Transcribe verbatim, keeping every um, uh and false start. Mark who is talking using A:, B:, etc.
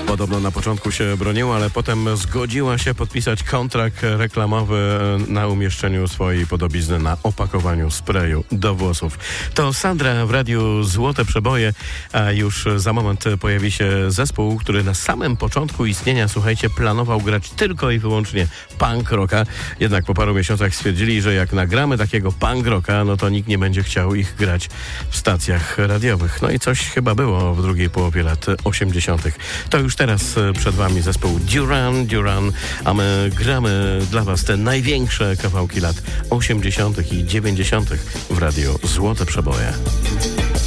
A: Podobno na początku się broniła, ale potem zgodziła się podpisać kontrakt reklamowy na umieszczeniu swojej podobizny na opakowaniu sprayu do włosów. To Sandra w radiu Złote Przeboje, a już za moment pojawi się zespół, który na samym początku istnienia, słuchajcie, planował grać tylko i wyłącznie punk rocka. Jednak po paru miesiącach stwierdzili, że jak nagramy takiego punk rocka, no to nikt nie będzie chciał ich grać w stacjach radiowych. No i coś chyba było w drugiej połowie lat osiemdziesiątych. To już teraz przed wami zespół Duran Duran, a my gramy dla was te największe kawałki lat osiemdziesiątych i dziewięćdziesiątych w radiu Złote Przeboje.